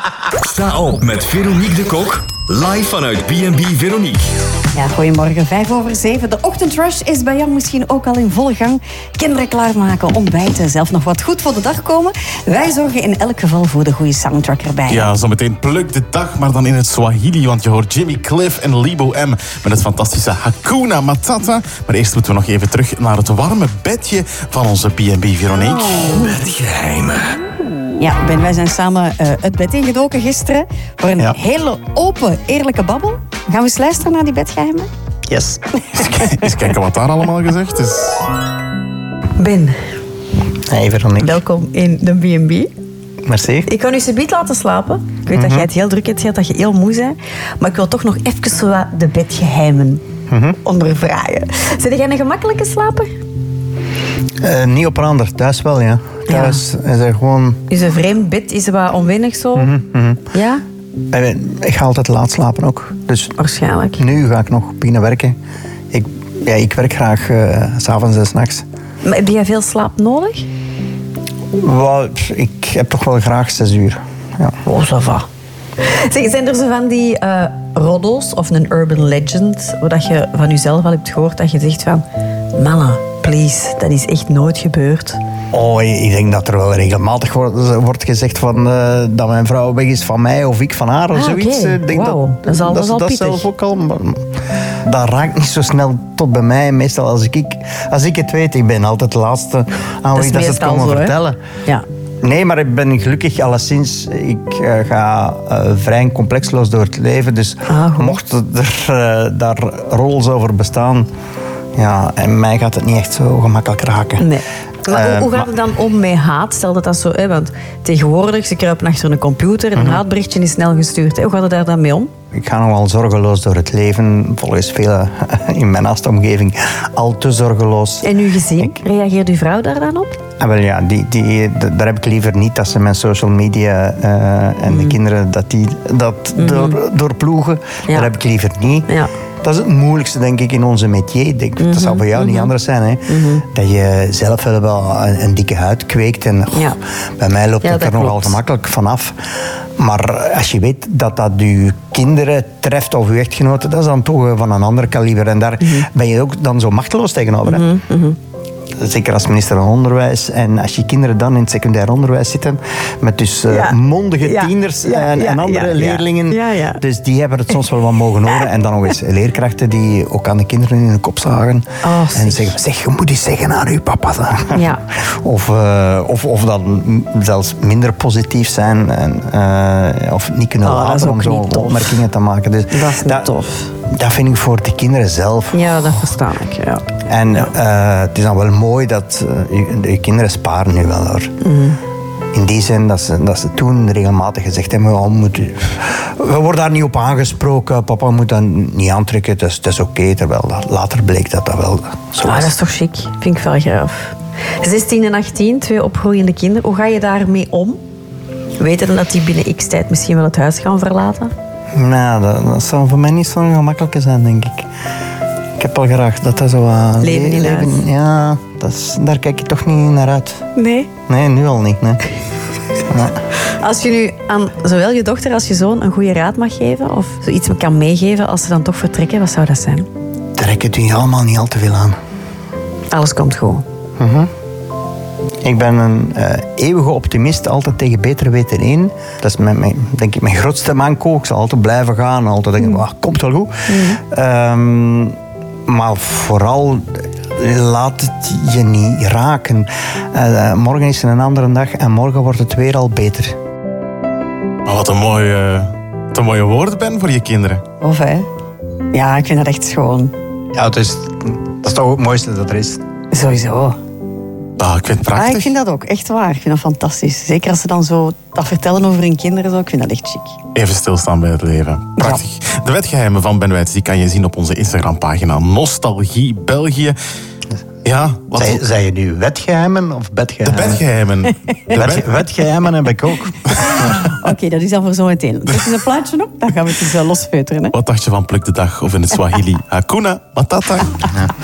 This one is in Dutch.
Sta op met Veronique de Kok, live vanuit B&B Veronique. Ja, goedemorgen, 6:05. De ochtendrush is bij jou misschien ook al in volle gang. Kinderen klaarmaken, ontbijten, zelf nog wat goed voor de dag komen. Wij zorgen in elk geval voor de goede soundtrack erbij. Ja, zometeen pluk de dag, maar dan in het Swahili. Want je hoort Jimmy Cliff en Lebo M met het fantastische Hakuna Matata. Maar eerst moeten we nog even terug naar het warme bedje van onze B&B Veronique. Bedgeheimen. Ja, Ben, wij zijn samen het bed ingedoken gisteren voor een hele open, eerlijke babbel. Gaan we eens luisteren naar die bedgeheimen? Yes. Eens kijken wat daar allemaal gezegd is. Ben, Hey Veronique. welkom in de B&B. Merci. Ik kan u subiet laten slapen. Ik weet dat jij het heel druk hebt gehad, dat je heel moe bent. Maar ik wil toch nog even zo wat de bedgeheimen ondervragen. Zijn jij een gemakkelijke slaper? Niet op een ander, thuis wel, ja. Thuis is er gewoon... Is een vreemd bed, is het wat onwennig zo? Ja? Ik ga altijd laat slapen ook. Dus Waarschijnlijk. nu ga ik nog beginnen werken. Ik werk graag 's avonds en 's nachts. Maar heb jij veel slaap nodig? Wel, ik heb toch wel graag 6 uur. Ja. Oh, ça va. Zeg, zijn er zo van die roddels of een urban legend, wat je van jezelf al hebt gehoord, dat je zegt van, mannen, please, dat is echt nooit gebeurd. Oh, ik denk dat er wel regelmatig wordt gezegd van, dat mijn vrouw weg is van mij of ik van haar of zoiets. Okay. Ik denk Dat is al pittig. zelf ook al. Maar dat raakt niet zo snel tot bij mij. Meestal als ik het weet, ik ben altijd de laatste aan wie dat ze het komen vertellen. Ja. Nee, maar ik ben gelukkig alleszins. Ik ga vrij complexloos door het leven. Dus mocht er daar roddels over bestaan, ja, en mij gaat het niet echt zo gemakkelijk raken. Nee. Maar hoe gaat het dan om met haat? Stel dat zo... Want tegenwoordig, ze kruipen achter een computer en een haatberichtje is snel gestuurd. Hoe gaat het daar dan mee om? Ik ga nogal zorgeloos door het leven. Volgens velen in mijn naaste omgeving al te zorgeloos. En uw gezin, reageert uw vrouw daar dan op? Wel ja, daar heb ik liever niet dat ze met social media en de kinderen dat doorploegen. Ja. Dat heb ik liever niet. Ja. Dat is het moeilijkste, denk ik, in onze métier. Dat zal voor jou niet anders zijn. Hè? Dat je zelf wel een dikke huid kweekt. En bij mij loopt het er nogal gemakkelijk vanaf. Maar als je weet dat dat je kinderen treft of je echtgenoten, dat is dan toch van een ander kaliber. En daar ben je ook dan zo machteloos tegenover. Hè? Zeker als minister van Onderwijs. En als je kinderen dan in het secundair onderwijs zitten, met dus mondige tieners en andere leerlingen. Ja. Dus die hebben het soms wel wat mogen horen. En dan nog eens leerkrachten die ook aan de kinderen in de kop zagen. En zeggen, je moet iets zeggen aan uw papa. Ja. Of dan zelfs minder positief zijn. Of niet kunnen laten om zo'n opmerkingen te maken. Dus dat is niet tof. Dat vind ik voor de kinderen zelf. Ja, dat versta ik, ja. En het is dan wel mooi dat de kinderen sparen nu wel, hoor. In die zin dat ze toen regelmatig gezegd hebben, we worden daar niet op aangesproken, papa moet dat niet aantrekken, het is oké, terwijl later bleek dat wel zo was. Dat is toch chic, vind ik wel graaf. 16 en 18, 2 opgroeiende kinderen, hoe ga je daarmee om? Weten dat die binnen x tijd misschien wel het huis gaan verlaten? Nou, dat zou voor mij niet zo gemakkelijk zijn, denk ik. Ik heb al graag dat zo... leven in huis. Ja, daar kijk je toch niet naar uit. Nee? Nee, nu al niet, nee. Nee. Als je nu aan zowel je dochter als je zoon een goede raad mag geven, of zoiets kan meegeven als ze dan toch vertrekken, wat zou dat zijn? Trekken doe je allemaal niet al te veel aan. Alles komt goed. Ik ben een eeuwige optimist, altijd tegen beter weten in. Dat is denk ik mijn grootste manco. Ik zal altijd blijven gaan, altijd denken, komt wel goed. Maar vooral laat het je niet raken. Morgen is een andere dag en morgen wordt het weer al beter. Oh, wat een mooie woorden, Ben, voor je kinderen. Of hè? Ja, ik vind dat echt schoon. Ja, dat is toch het mooiste dat er is. Sowieso. Ah, ik vind het prachtig. Ik vind dat ook, echt waar. Ik vind dat fantastisch. Zeker als ze dan zo dat vertellen over hun kinderen. Zo. Ik vind dat echt chic. Even stilstaan bij het leven. Prachtig. De bedgeheimen van Ben Wijts, die kan je zien op onze Instagram-pagina Nostalgie België. Ja, Zei je nu wetgeheimen of bedgeheimen? De bedgeheimen. Wetgeheimen heb ik ook. Oké, dat is dan voor zo meteen. Zet je een plaatje op, dan gaan we het eens losfeuteren. Hè? Wat dacht je van pluk de dag of in het Swahili Hakuna Matata?